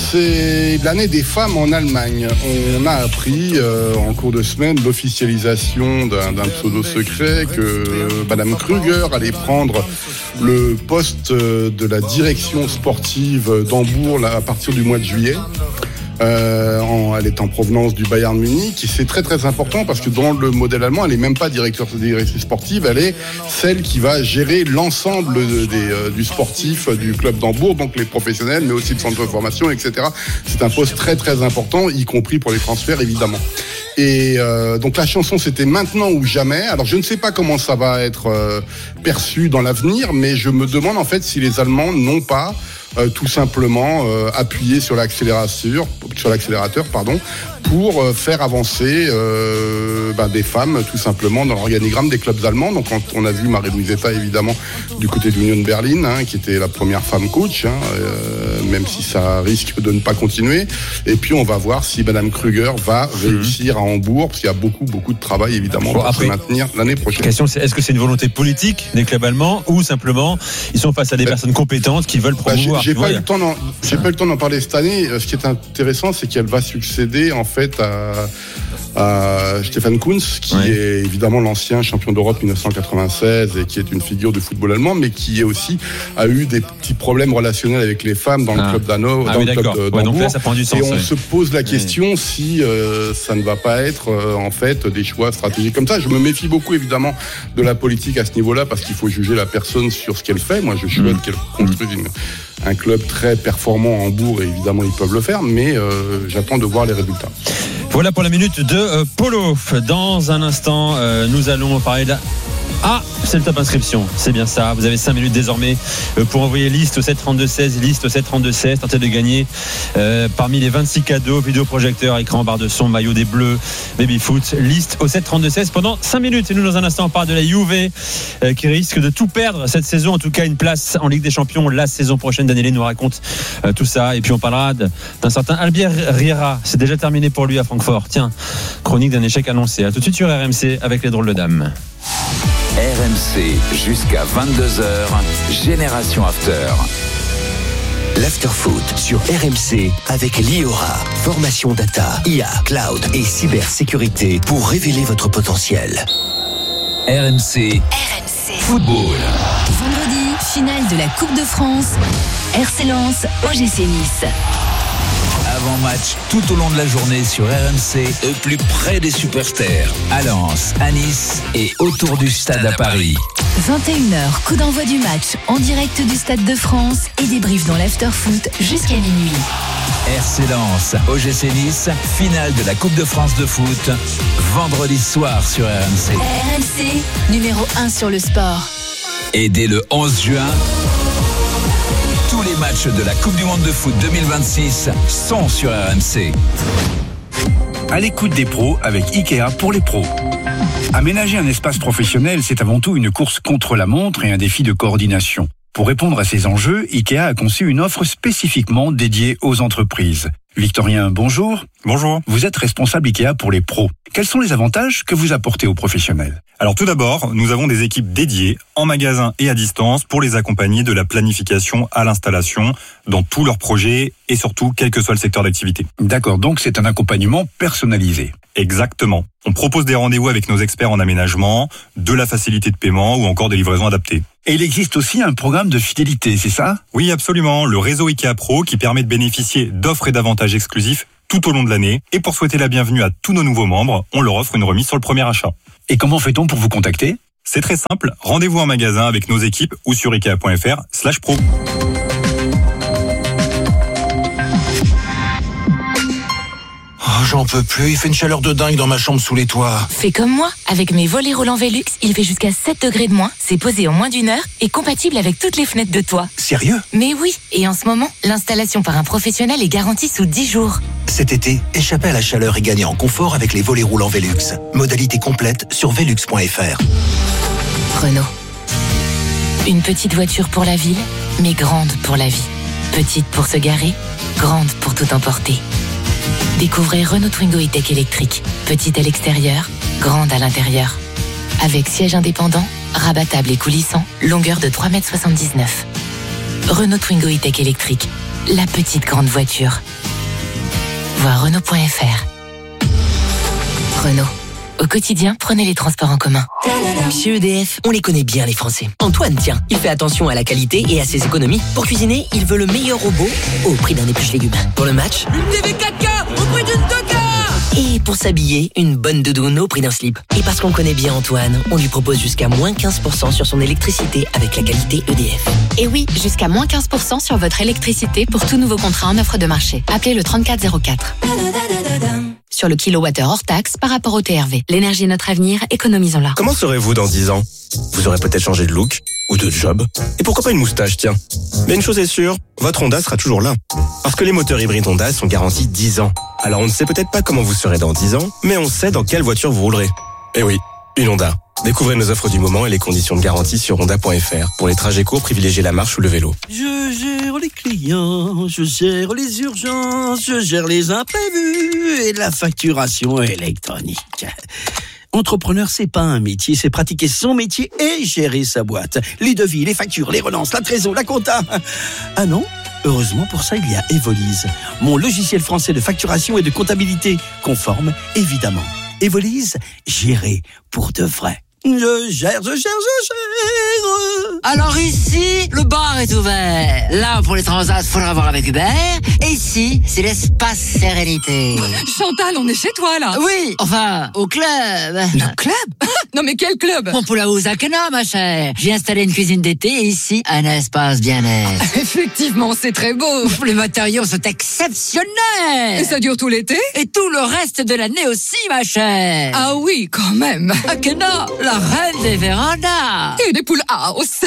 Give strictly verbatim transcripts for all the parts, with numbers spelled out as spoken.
c'est l'année des femmes en Allemagne. On a appris euh, en cours de semaine l'officialisation d'un, d'un pseudo secret que euh, Madame Krüger allait prendre le poste de la direction sportive d'Hambourg là, à partir du mois de juillet. Euh, en, elle est en provenance du Bayern Munich et c'est très très important parce que dans le modèle allemand, elle est même pas directeur, directrice sportive, elle est celle qui va gérer l'ensemble de, des, euh, du sportif du club d'Hambourg, donc les professionnels, mais aussi le centre de formation, et cetera. C'est un poste très très important, y compris pour les transferts évidemment. Et euh, donc la chanson c'était maintenant ou jamais. Alors je ne sais pas comment ça va être euh, perçu dans l'avenir, mais je me demande en fait si les Allemands n'ont pas Euh, tout simplement euh, appuyer sur l'accélérateur, sur l'accélérateur pardon, pour euh, faire avancer euh, ben, des femmes tout simplement dans l'organigramme des clubs allemands. Donc quand on a vu Marie-Louise Eta évidemment du côté de l'Union Berlin, hein, qui était la première femme coach, hein, euh, même si ça risque de ne pas continuer. Et puis on va voir si Madame Krüger va réussir à Hambourg, parce qu'il y a beaucoup beaucoup de travail évidemment bon, pour après, se maintenir l'année prochaine. La question c'est est-ce que c'est une volonté politique des clubs allemands ou simplement ils sont face à des ben, personnes compétentes qui veulent promouvoir. Bah, j'ai, j'ai pas eu le temps d'en, j'ai pas eu le temps d'en parler cette année. Ce qui est intéressant, c'est qu'elle va succéder en fait à, à Stefan Kuntz, qui ouais. est évidemment l'ancien champion d'Europe dix-neuf cent quatre-vingt-seize et qui est une figure du football allemand, mais qui est aussi a eu des petits problèmes relationnels avec les femmes dans ah. le club d'Hannover, ah, dans oui, le d'accord. club ouais, d'Hambourg. Donc là, ça prend du sens, et on ouais. se pose la question oui. si euh, ça ne va pas être euh, en fait des choix stratégiques comme ça. Je me méfie beaucoup évidemment de la politique à ce niveau-là parce qu'il faut juger la personne sur ce qu'elle fait. Moi, je souhaite mmh. qu'elle construise une un club très performant à Hambourg et évidemment ils peuvent le faire, mais euh, j'attends de voir les résultats. Voilà pour la minute de euh, Polo. Dans un instant, euh, nous allons parler de la... Ah, c'est le top inscription, c'est bien ça. Vous avez cinq minutes désormais pour envoyer liste au sept trente-deux seize, liste au sept trente-deux seize. Tentez de gagner euh, parmi les vingt-six cadeaux, vidéoprojecteur, écran, barre de son, maillot des Bleus, baby-foot. Liste au sept trente-deux seize pendant cinq minutes. Et nous, dans un instant, on parle de la Juve euh, qui risque de tout perdre cette saison. En tout cas, une place en Ligue des Champions la saison prochaine. Daniel nous raconte euh, tout ça. Et puis, on parlera de, d'un certain Albert Riera. C'est déjà terminé pour lui à Francfort. Tiens, chronique d'un échec annoncé. À tout de suite sur R M C avec les drôles de dames. R M C jusqu'à vingt-deux heures, Génération After. L'Afterfoot sur R M C avec Liora. Formation data, I A, cloud et cybersécurité pour révéler votre potentiel. R M C, R M C Football. Vendredi, finale de la Coupe de France. R C Lens, O G C Nice. Avant-match tout au long de la journée sur R M C, au plus près des superstars, à Lens, à Nice et autour du stade à Paris. vingt et une heures, coup d'envoi du match en direct du Stade de France et débrief dans l'Afterfoot jusqu'à minuit. R C Lens, O G C Nice, finale de la Coupe de France de foot, vendredi soir sur R M C. R M C, numéro un sur le sport. Et dès le onze juin, tous les matchs de la Coupe du Monde de foot deux mille vingt-six sont sur R M C. À l'écoute des pros avec Ikea pour les pros. Aménager un espace professionnel, c'est avant tout une course contre la montre et un défi de coordination. Pour répondre à ces enjeux, Ikea a conçu une offre spécifiquement dédiée aux entreprises. Victorien, bonjour. Bonjour. Vous êtes responsable Ikea pour les pros. Quels sont les avantages que vous apportez aux professionnels ? Alors tout d'abord, nous avons des équipes dédiées en magasin et à distance pour les accompagner de la planification à l'installation dans tous leurs projets et surtout quel que soit le secteur d'activité. D'accord, donc c'est un accompagnement personnalisé. Exactement. On propose des rendez-vous avec nos experts en aménagement, de la facilité de paiement ou encore des livraisons adaptées. Et il existe aussi un programme de fidélité, c'est ça ? Oui, absolument. Le réseau Ikea Pro qui permet de bénéficier d'offres et d'avantages exclusifs tout au long de l'année. Et pour souhaiter la bienvenue à tous nos nouveaux membres, on leur offre une remise sur le premier achat. Et comment fait-on pour vous contacter ? C'est très simple. Rendez-vous en magasin avec nos équipes ou sur ikea.fr slash pro. Oh, j'en peux plus, il fait une chaleur de dingue dans ma chambre sous les toits. Fais comme moi, avec mes volets roulants Velux, il fait jusqu'à sept degrés de moins, c'est posé en moins d'une heure et compatible avec toutes les fenêtres de toit. Sérieux ? Mais oui, et en ce moment, l'installation par un professionnel est garantie sous dix jours. Cet été, échappez à la chaleur et gagnez en confort avec les volets roulants Velux. Modalité complète sur velux point f r. Renault. Une petite voiture pour la ville, mais grande pour la vie. Petite pour se garer, grande pour tout emporter. Découvrez Renault Twingo E-Tech électrique. Petite à l'extérieur, grande à l'intérieur. Avec siège indépendant, rabattable et coulissant, longueur de trois virgule soixante-dix-neuf mètres. Renault Twingo E-Tech électrique. la petite grande voiture. Voir Renault point F R. Renault. Au quotidien, prenez les transports en commun. Chez E D F, on les connaît bien les Français. Antoine, tiens, il fait attention à la qualité et à ses économies. Pour cuisiner, il veut le meilleur robot au prix d'un épluche légumes. Pour le match, une T V quatre K au prix d'une deux K. Et pour s'habiller, une bonne doudoune au prix d'un slip. Et parce qu'on connaît bien Antoine, on lui propose jusqu'à moins quinze pour cent sur son électricité avec la qualité E D F. Et oui, jusqu'à moins quinze pour cent sur votre électricité pour tout nouveau contrat en offre de marché. Appelez le trente-quatre zéro quatre. Sur le kilowattheure hors taxe par rapport au T R V. L'énergie est notre avenir, économisons-la. Comment serez-vous dans dix ans ? Vous aurez peut-être changé de look ou de job. Et pourquoi pas une moustache, tiens. Mais une chose est sûre, votre Honda sera toujours là. Parce que les moteurs hybrides Honda sont garantis dix ans. Alors on ne sait peut-être pas comment vous serez dans dix ans, mais on sait dans quelle voiture vous roulerez. Eh oui, une Honda. Découvrez nos offres du moment et les conditions de garantie sur honda point F R. Pour les trajets courts, privilégiez la marche ou le vélo. Je gère les clients, je gère les urgences, je gère les imprévus et la facturation électronique. Entrepreneur, c'est pas un métier, c'est pratiquer son métier et gérer sa boîte. Les devis, les factures, les relances, la trésor, la compta. Ah non ? Heureusement, pour ça, il y a Evolise, mon logiciel français de facturation et de comptabilité, conforme, évidemment. Evolise, gérer pour de vrai. Je gère, je gère, je gère. Alors ici, le bar est ouvert. Là, pour les transats, faudra voir avec Hubert. Et ici, c'est l'espace sérénité. Chantal, on est chez toi, là. Oui, enfin, au club. Le club ? Non, mais quel club ? Bon, pour la Housakena, ma chère. J'ai installé une cuisine d'été et ici, un espace bien-être. Effectivement, c'est très beau. Les matériaux sont exceptionnels. Et ça dure tout l'été ? Et tout le reste de l'année aussi, ma chère. Ah oui, quand même. Akena, la reine des vérandas. Et des poules house.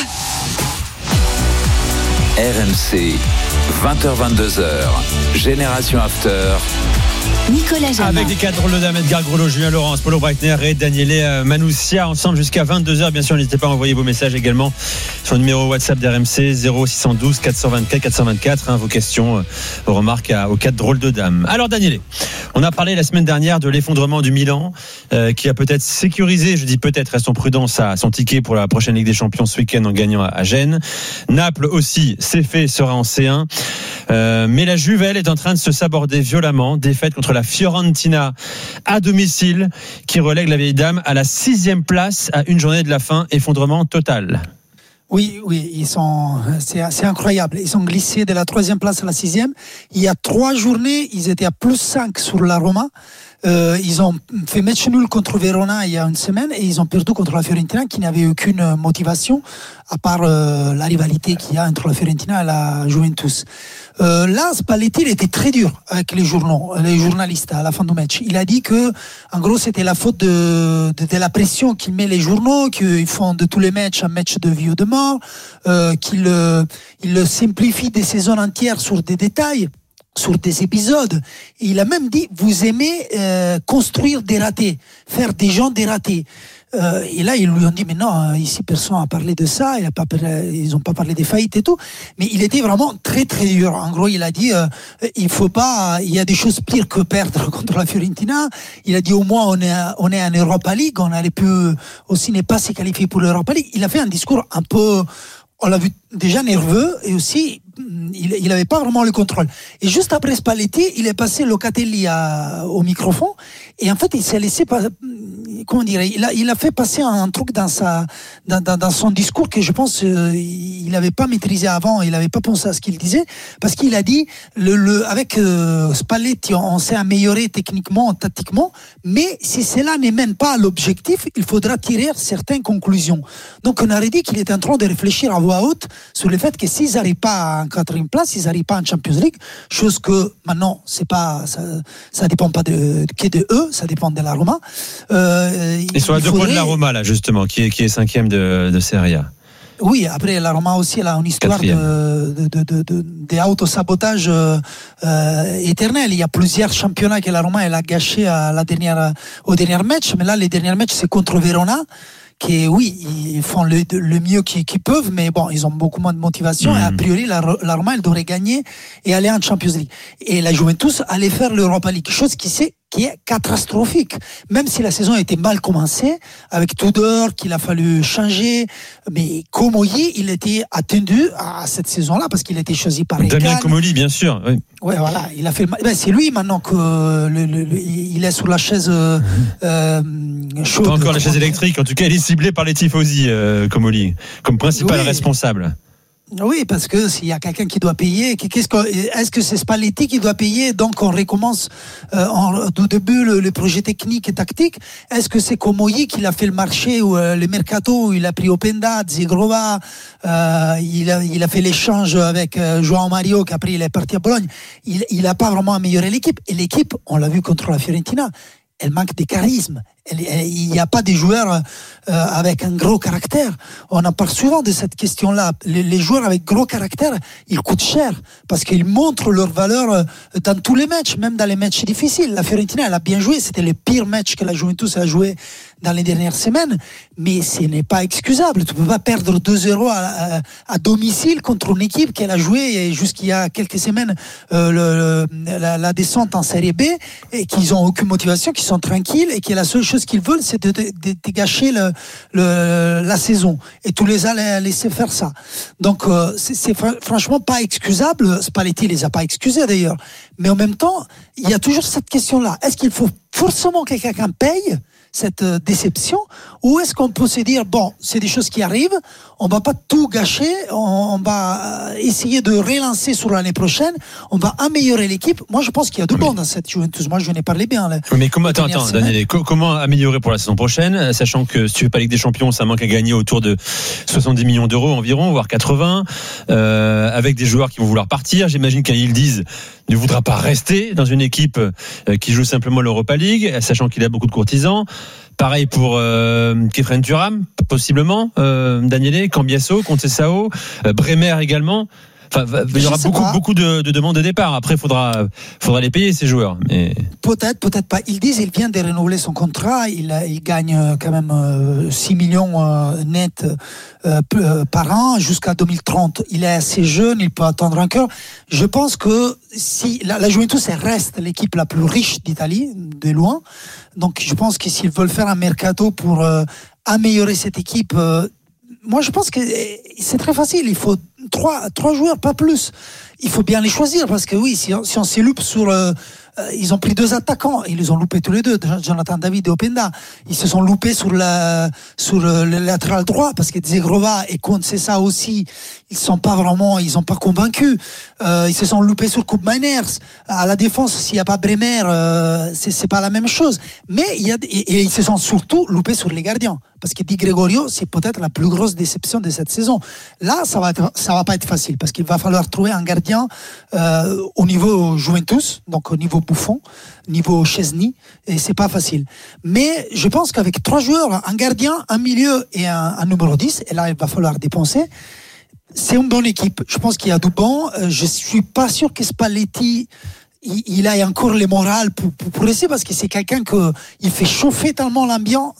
R M C, vingt heures vingt-deux heures, Génération After. Nicolas Jamin. Avec les quatre drôles de dames, Edgar Grelot, Julien Laurence, Paulo Breitner et Daniele Manoussia, ensemble jusqu'à vingt-deux heures. Bien sûr, n'hésitez pas à envoyer vos messages également sur le numéro WhatsApp d'R M C zéro six un deux quatre deux quatre quatre cent vingt-quatre. Hein, vos questions, vos remarques à, aux quatre drôles de dames. Alors Daniele, on a parlé la semaine dernière de l'effondrement du Milan, euh, qui a peut-être sécurisé, je dis peut-être, restons prudents, sa, son ticket pour la prochaine Ligue des Champions ce week-end en gagnant à, à Gênes. Naples aussi, c'est fait, sera en C un. Euh, mais la Juve, elle, est en train de se saborder violemment. Défaite contre la Fiorentina à domicile, qui relègue la vieille dame à la sixième place à une journée de la fin. Effondrement total. Oui, oui, ils sont, c'est, c'est incroyable. Ils ont glissé de la troisième place à la sixième. Il y a trois journées, ils étaient à plus cinq sur la Roma. Euh, ils ont fait match nul contre Verona il y a une semaine et ils ont perdu contre la Fiorentina qui n'avait aucune motivation à part euh, la rivalité qu'il y a entre la Fiorentina et la Juventus. Euh, là, Spalletti, il était très dur avec les journaux, les journalistes à la fin du match. Il a dit que, en gros, c'était la faute de, de, de la pression qu'il met les journaux, qu'ils font de tous les matchs un match de vie ou de mort, euh, qu'il euh, il le simplifie des saisons entières sur des détails, sur des épisodes. Et il a même dit, vous aimez euh, construire des ratés, faire des gens des ratés. Euh, et là, ils lui ont dit, mais non, ici, personne n'a parlé de ça, il a pas, ils n'ont pas parlé des faillites et tout. Mais il était vraiment très, très dur. En gros, il a dit, euh, il faut pas, il y a des choses pires que perdre contre la Fiorentina. Il a dit, au moins, on est, on est en Europa League, on aurait pu aussi ne pas se qualifier pour l'Europa League. Il a fait un discours un peu, on l'a vu déjà nerveux et aussi, il n'avait pas vraiment le contrôle. Et juste après Spalletti, il est passé Locatelli à, au microphone et en fait, il s'est laissé pas, comment dire, il a, il a fait passer un truc dans sa, dans, dans, dans son discours que je pense euh, il n'avait pas maîtrisé avant, il n'avait pas pensé à ce qu'il disait, parce qu'il a dit, le, le, avec euh, Spalletti, on, on s'est amélioré techniquement, tactiquement, mais si cela ne mène pas à l'objectif, il faudra tirer certaines conclusions. Donc on aurait dit qu'il était en train de réfléchir à voix haute sur le fait que s'ils n'arrivent pas en quatrième place, ils n'arrivent pas en Champions League, chose que maintenant, c'est pas, ça ne dépend pas de, que de eux, ça dépend de la Roma. Euh, Ils sont à deux faudrait... points de la Roma, là, justement, qui est, qui est cinquième de, de Serie A. Oui, après, la Roma aussi, elle a une histoire de, de, de, de, de, de auto-sabotage euh, euh, éternel. Il y a plusieurs championnats que la Roma, elle a gâché à la dernière, au dernier match, mais là, les derniers matchs, c'est contre Verona. Qui, oui, ils font le, le mieux qu'ils, qu'ils peuvent, mais bon, ils ont beaucoup moins de motivation. Mmh. Et a priori, la, la Roma, elle devrait gagner et aller en Champions League. Et la Juventus allait faire l'Europa League, chose qui s'est qui est catastrophique. Même si la saison a été mal commencée, avec Tudor qu'il a fallu changer, mais Comolli, il était attendu à cette saison-là parce qu'il a été choisi par Damien Damien Comolli, bien sûr. Oui. Ouais, voilà, il a fait. Ben, c'est lui maintenant que le, le, le, il est sur la chaise euh, euh, chaude. Pas encore la chaise électrique. En tout cas, il est ciblé par les tifosi, euh, Comolli, comme principal oui. responsable. Oui, parce que s'il y a quelqu'un qui doit payer, qu'est-ce que, est-ce que c'est Spalletti qui doit payer? Donc on recommence euh, en, au début le, le projet technique et tactique. Est-ce que c'est Comolli qui a fait le marché ou euh, le mercato où il a pris Openda, Zegrova, euh, il a il a fait l'échange avec euh, João Mario qu'après il est parti à Bologne. Il il a pas vraiment amélioré l'équipe et l'équipe, on l'a vu contre la Fiorentina, elle manque de charisme. Elle, elle, il n'y a pas des joueurs euh, avec un gros caractère. On en parle souvent de cette question-là. Les, les joueurs avec gros caractère, ils coûtent cher parce qu'ils montrent leur valeur euh, dans tous les matchs, même dans les matchs difficiles. La Fiorentina, elle a bien joué. C'était le pire match que la Juventus a joué dans les dernières semaines. Mais ce n'est pas excusable. Tu ne peux pas perdre deux zéro à, à, à domicile contre une équipe qu'elle a joué jusqu'il y a quelques semaines euh, le, le, la, la descente en Série B et qu'ils n'ont aucune motivation, qu'ils sont tranquilles et que la seule chose qu'ils veulent, c'est de, de, de, de gâcher le, le, la saison. Et tous les ans, laisser faire ça. Donc, euh, c'est, c'est franchement pas excusable. Spalletti les a pas excusés d'ailleurs. Mais en même temps, il y a toujours cette question-là. Est-ce qu'il faut forcément que quelqu'un paye cette déception, ou est-ce qu'on peut se dire bon, c'est des choses qui arrivent, on va pas tout gâcher, on, on va essayer de relancer sur l'année prochaine, on va améliorer l'équipe. Moi je pense qu'il y a de bon dans cette Juventus. Moi je n'ai parlé bien là. Mais comment attends attends Daniel, comment améliorer pour la saison prochaine, sachant que si tu fais pas Ligue des Champions, ça manque à gagner autour de soixante-dix millions d'euros environ, voire quatre-vingts, euh, avec des joueurs qui vont vouloir partir. J'imagine qu'un Yildiz ne voudra pas rester dans une équipe qui joue simplement l'Europa League, sachant qu'il a beaucoup de courtisans. Pareil pour euh, Khéphren Thuram, possiblement, euh, Daniele, Cambiasso, Conceição, euh, Bremer également. Enfin, il y aura beaucoup, beaucoup de, de demandes de départ. Après, il faudra, faudra les payer, ces joueurs. Mais... Peut-être, peut-être pas. Ils disent qu'il vient de renouveler son contrat. Il, il gagne quand même euh, six millions euh, net euh, par an jusqu'à deux mille trente. Il est assez jeune, il peut attendre encore. Je pense que si la, la Juventus reste l'équipe la plus riche d'Italie, de loin. Donc, je pense que s'ils veulent faire un mercato pour euh, améliorer cette équipe, euh, moi, je pense que c'est très facile. Il faut trois, trois joueurs, pas plus. Il faut bien les choisir parce que oui, si on, si on s'y loupe sur, euh, euh, ils ont pris deux attaquants, ils les ont loupés tous les deux, Jonathan David et Openda. Ils se sont loupés sur la, sur le, le latéral droit parce que Zegrova et Conceição aussi, ils sont pas vraiment, ils ont pas convaincu. Euh, ils se sont loupés sur Koop Meiners. À la défense, s'il y a pas Bremer, euh, c'est, c'est pas la même chose. Mais il y a, et, et ils se sont surtout loupés sur les gardiens. Parce que Di Gregorio, c'est peut-être la plus grosse déception de cette saison. Là, ça va être, ça va pas être facile parce qu'il va falloir trouver un gardien euh, au niveau Juventus, donc au niveau Buffon, niveau Chesney, et c'est pas facile. Mais je pense qu'avec trois joueurs, un gardien, un milieu et un, un numéro dix, et là, il va falloir dépenser. C'est une bonne équipe. Je pense qu'il y a du bon. Je suis pas sûr que Spalletti il a encore les morales pour, pour, pour essayer parce que c'est quelqu'un que il fait chauffer tellement l'ambiance.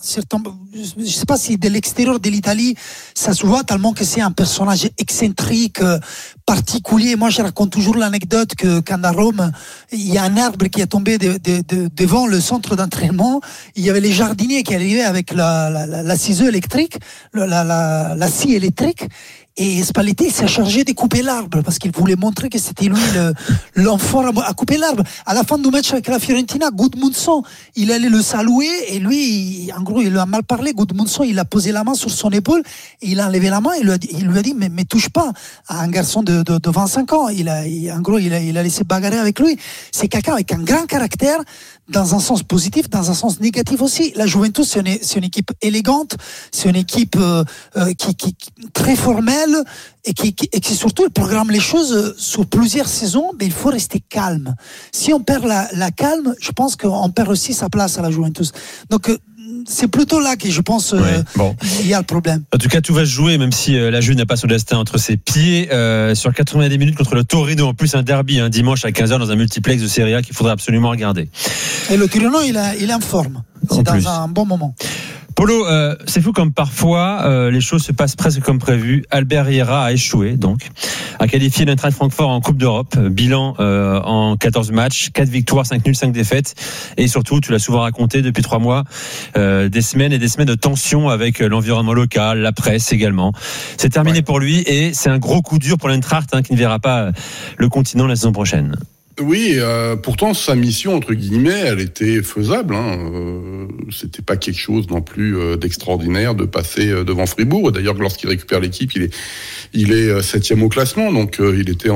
Je ne sais pas si de l'extérieur de l'Italie ça se voit tellement que c'est un personnage excentrique, particulier. Moi, je raconte toujours l'anecdote que quand à Rome, il y a un arbre qui est tombé de, de, de, devant le centre d'entraînement. Il y avait les jardiniers qui arrivaient avec la, la, la, la ciseau électrique, la, la, la, la scie électrique. Et Spalletti s'est chargé de couper l'arbre parce qu'il voulait montrer que c'était lui le, l'enfant à couper l'arbre. À la fin du match avec la Fiorentina, Gudmundsson, il allait le saluer et lui, il, en gros, il lui a mal parlé. Gudmundsson, il a posé la main sur son épaule et il a enlevé la main et il lui a dit, il lui a dit mais, mais touche pas à un garçon de, de, de vingt-cinq ans. Il a, il, en gros, il a, il a laissé bagarrer avec lui. C'est quelqu'un avec un grand caractère, dans un sens positif, dans un sens négatif aussi. La Juventus, c'est une, c'est une équipe élégante, c'est une équipe euh, euh, qui, qui, qui très formelle. Et qui, qui, et qui surtout programme les choses sur plusieurs saisons, mais il faut rester calme. Si on perd la, la calme, je pense qu'on perd aussi sa place à la Juventus. Donc c'est plutôt là que je pense ouais, euh, bon. il y a le problème. En tout cas, tout va se jouer, même si euh, la Juve n'a pas son destin entre ses pieds. Euh, sur quatre-vingt-dix minutes contre le Torino, en plus un derby, un dimanche à quinze heures dans un multiplex de Serie A qu'il faudrait absolument regarder. Et le Torino, il, a, il est en forme. C'est en dans plus. Un bon moment. Polo, euh, c'est fou comme parfois euh, les choses se passent presque comme prévu. Albert Riera a échoué, donc, a qualifié l'Eintracht Francfort en Coupe d'Europe. Bilan euh, en quatorze matchs, quatre victoires, cinq nuls, cinq défaites. Et surtout, tu l'as souvent raconté depuis trois mois, euh, des semaines et des semaines de tension avec l'environnement local, la presse également. C'est terminé ouais. pour lui et c'est un gros coup dur pour l'Eintracht hein, qui ne verra pas le continent la saison prochaine. Oui, euh, pourtant sa mission entre guillemets, elle était faisable. Hein. Euh, c'était pas quelque chose non plus euh, d'extraordinaire de passer euh, devant Fribourg. D'ailleurs, lorsqu'il récupère l'équipe, il est il est euh, septième au classement, donc euh, il était en,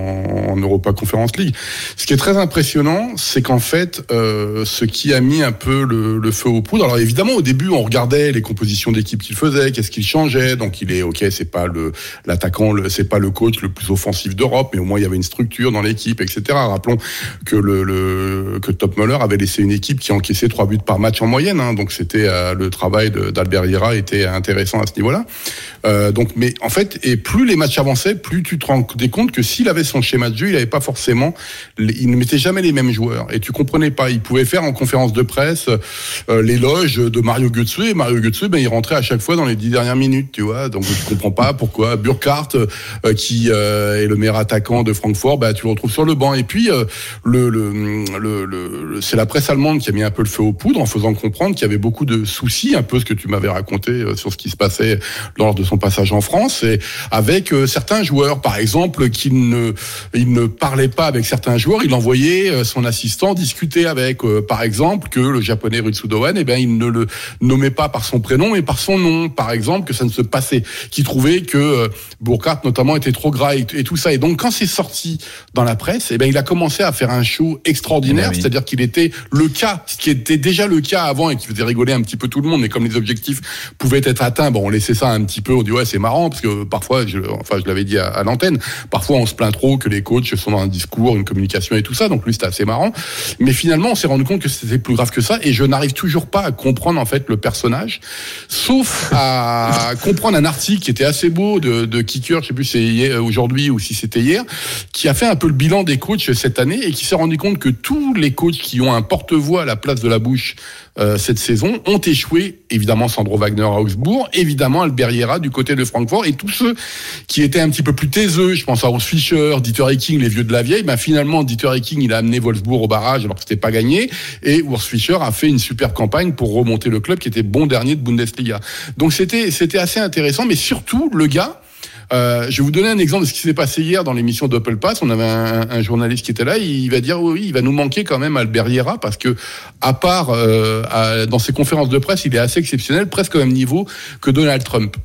en Europa Conference League. Ce qui est très impressionnant, c'est qu'en fait, euh, ce qui a mis un peu le, le feu aux poudres. Alors évidemment, au début, on regardait les compositions d'équipe qu'il faisait, qu'est-ce qu'il changeait. Donc il est ok, c'est pas le l'attaquant, le, c'est pas le coach le plus offensif d'Europe, mais au moins il y avait une structure dans l'équipe, et cetera. Rappelons que le, le que Topmöller avait laissé une équipe qui encaissait trois buts par match en moyenne, hein, donc c'était euh, le travail de, d'Albert Riera était intéressant à ce niveau-là. Euh, donc, mais en fait, et plus les matchs avançaient, plus tu te rendais compte que s'il avait son schéma de jeu, il avait pas forcément, il ne mettait jamais les mêmes joueurs, et tu comprenais pas. Il pouvait faire en conférence de presse euh, l'éloge de Mario Götze, et Mario Götze, ben il rentrait à chaque fois dans les dix dernières minutes, tu vois. Donc tu comprends pas pourquoi Burkhardt, euh, qui euh, est le meilleur attaquant de Francfort, ben tu le retrouves sur le banc. Et puis euh, le, le, le, le, c'est la presse allemande qui a mis un peu le feu aux poudres en faisant comprendre qu'il y avait beaucoup de soucis, un peu ce que tu m'avais raconté sur ce qui se passait lors de son passage en France, et avec euh, certains joueurs, par exemple, qu'il ne, il ne parlait pas avec certains joueurs, il envoyait euh, son assistant discuter avec, euh, par exemple, que le japonais Rutsudoan, eh ben, il ne le nommait pas par son prénom, mais par son nom, par exemple, que ça ne se passait, qu'il trouvait que euh, Burkhardt, notamment, était trop gras et, et tout ça. Et donc, quand c'est sorti dans la presse, eh ben, il a commencé à faire un show extraordinaire, oui. C'est-à-dire qu'il était le cas, ce qui était déjà le cas avant et qui faisait rigoler un petit peu tout le monde, mais comme les objectifs pouvaient être atteints, bon, on laissait ça un petit peu, on dit ouais, c'est marrant, parce que parfois, je, enfin, je l'avais dit à, à l'antenne, parfois on se plaint trop que les coachs sont dans un discours, une communication et tout ça, donc lui c'était assez marrant, mais finalement on s'est rendu compte que c'était plus grave que ça, et je n'arrive toujours pas à comprendre en fait le personnage, sauf à comprendre un article qui était assez beau de, de Kicker, je sais plus si c'est hier, aujourd'hui ou si c'était hier, qui a fait un peu le bilan des coachs cette année et qui s'est rendu compte que tous les coachs qui ont un porte-voix à la place de la bouche euh, cette saison ont échoué. Évidemment Sandro Wagner à Augsbourg, évidemment Albert Riera du côté de Francfort, et tous ceux qui étaient un petit peu plus taiseux, je pense à Urs Fischer, Dieter Hecking, les vieux de la vieille, ben finalement Dieter Hecking il a amené Wolfsburg au barrage alors que c'était pas gagné, et Urs Fischer a fait une superbe campagne pour remonter le club qui était bon dernier de Bundesliga. Donc c'était c'était assez intéressant, mais surtout le gars. Euh, je vais vous donner un exemple de ce qui s'est passé hier dans l'émission Doppelpass. On avait un, un journaliste qui était là. Il va dire oui, il va nous manquer quand même Albert Riera parce que, à part euh, à, dans ses conférences de presse, il est assez exceptionnel, presque au même niveau que Donald Trump.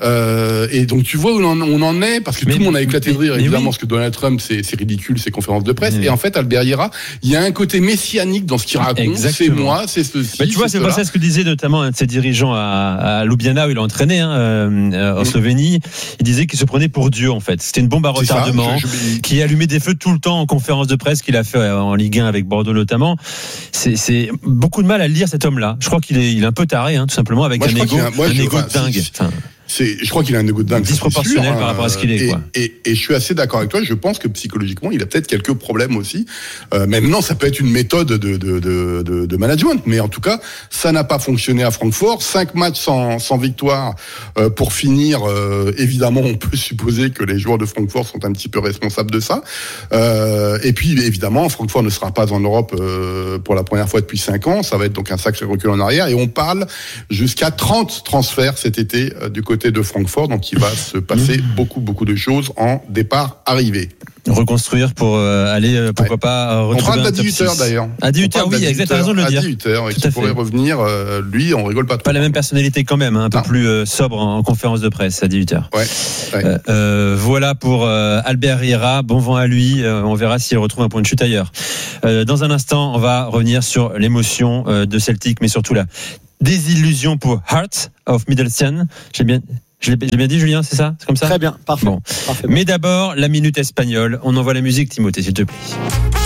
Euh, et donc tu vois où on en, on en est, parce que mais, tout le monde a éclaté de rire évidemment, oui. Parce que Donald Trump c'est, c'est ridicule ses conférences de presse, oui. Et en fait Albert Riera, il y a un côté messianique dans ce qu'il raconte. Exactement. C'est moi, c'est ceci. Mais tu vois, c'est pas ça ce que disait notamment un de ses dirigeants à, à Ljubljana où il a entraîné hein, euh, en oui. Slovénie. Il disait qu'il se prenait pour Dieu en fait. C'était une bombe à retardement ça, je, je... qui allumait des feux tout le temps en conférence de presse qu'il a fait en Ligue un avec Bordeaux notamment. C'est, c'est beaucoup de mal à lire cet homme-là. Je crois qu'il est, il est un peu taré hein, tout simplement avec moi, un égo, un, moi, un égo de dingue. Enfin, C'est, je crois qu'il a un égo de dingue. Disproportionnel par rapport à ce qu'il est. Et, quoi. Et, et, et je suis assez d'accord avec toi. Je pense que psychologiquement, il a peut-être quelques problèmes aussi. Euh, maintenant, ça peut être une méthode de, de, de, de, de management. Mais en tout cas, ça n'a pas fonctionné à Francfort. Cinq matchs sans, sans victoire euh, pour finir. Euh, évidemment, on peut supposer que les joueurs de Francfort sont un petit peu responsables de ça. Euh, et puis, évidemment, Francfort ne sera pas en Europe euh, pour la première fois depuis cinq ans. Ça va être donc un sacré recul en arrière. Et on parle jusqu'à trente transferts cet été euh, du côté de Francfort, donc il va se passer mmh. beaucoup beaucoup de choses en départ arrivée. Reconstruire pour euh, aller euh, pourquoi ouais. pas euh, retrouver. On parle d'Adi Hutter d'ailleurs. Adi Hutter, oui, exactement raison de le dire. Adi Hutter, qui pourrait fait. revenir. Euh, lui, on rigole pas trop. Pas la même personnalité quand même, hein, un peu non. plus euh, sobre en, en conférence de presse, Adi Hutter. Ouais. ouais. Euh, euh, voilà pour euh, Albert Riera. Bon vent à lui. Euh, on verra s'il retrouve un point de chute ailleurs. Euh, dans un instant, on va revenir sur l'émotion euh, de Celtic, mais surtout la désillusion pour Hearts of Midlothian. J'ai bien. Je l'ai, j'ai bien dit, Julien, c'est ça? C'est comme ça? Très bien, parfait. Bon. Parfait. Mais d'abord, la minute espagnole. On envoie la musique, Timothée, s'il te plaît.